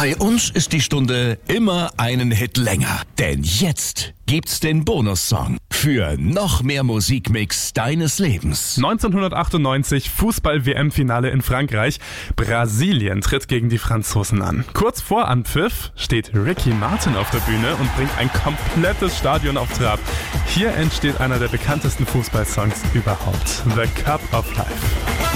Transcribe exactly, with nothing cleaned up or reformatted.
Bei uns ist die Stunde immer einen Hit länger. Denn jetzt gibt's den Bonussong für noch mehr Musikmix deines Lebens. neunzehnhundertachtundneunzig Fußball-W M-Finale in Frankreich. Brasilien tritt gegen die Franzosen an. Kurz vor Anpfiff steht Ricky Martin auf der Bühne und bringt ein komplettes Stadion auf Trab. Hier entsteht einer der bekanntesten Fußballsongs überhaupt. The Cup of Life.